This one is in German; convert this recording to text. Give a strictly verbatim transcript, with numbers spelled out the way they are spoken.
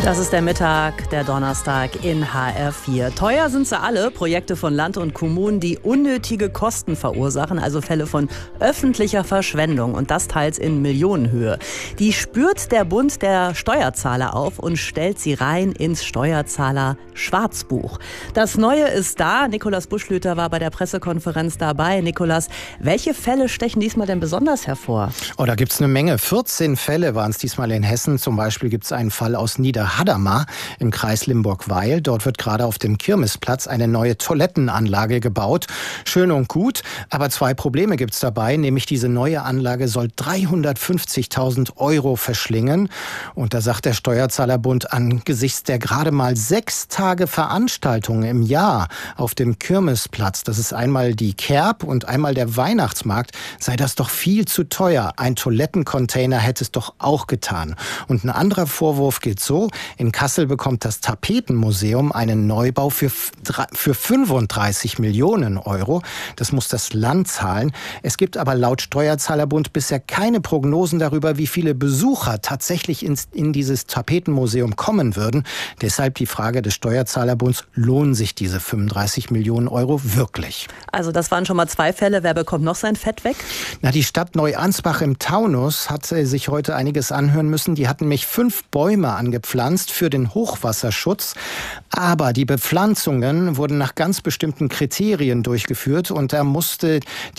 Das ist der Mittag, der Donnerstag in H R vier. Teuer sind sie alle, Projekte von Land und Kommunen, die unnötige Kosten verursachen, also Fälle von öffentlicher Verschwendung und das teils in Millionenhöhe. Die spürt der Bund der Steuerzahler auf und stellt sie rein ins Steuerzahler-Schwarzbuch. Das Neue ist da. Nikolaus Buschlüter war bei der Pressekonferenz dabei. Nikolaus, welche Fälle stechen diesmal denn besonders hervor? Oh, da gibt's eine Menge. vierzehn Fälle waren es diesmal in Hessen. Zum Beispiel gibt es einen Fall aus Niederhadamar im Kreis Limburg-Weil. Dort wird gerade auf dem Kirmesplatz eine neue Toilettenanlage gebaut. Schön und gut, aber zwei Probleme gibt's dabei. Nämlich diese neue Anlage soll dreihundertfünfzigtausend Euro verschlingen. Und da sagt der Steuerzahlerbund, angesichts der gerade mal sechs Tage Veranstaltungen im Jahr auf dem Kirmesplatz, das ist einmal die Kerb und einmal der Weihnachtsmarkt, sei das doch viel zu teuer. Ein Toilettencontainer hätte es doch auch getan. Und ein anderer Vorwurf geht so: In Kassel bekommt das Tapetenmuseum einen Neubau für, für fünfunddreißig Millionen Euro. Das muss das Land zahlen. Es gibt aber laut Steuerzahlerbund bisher keine Prognosen darüber, wie viele Besucher tatsächlich ins, in dieses Tapetenmuseum kommen würden. Deshalb die Frage des Steuerzahlerbunds: Lohnen sich diese fünfunddreißig Millionen Euro wirklich? Also das waren schon mal zwei Fälle. Wer bekommt noch sein Fett weg? Na, die Stadt Neuansbach im Taunus hat sich heute einiges anhören müssen. Die hatten nämlich fünf Bäume angepflanzt für den Hochwasserschutz. Aber die Bepflanzungen wurden nach ganz bestimmten Kriterien durchgeführt und da musste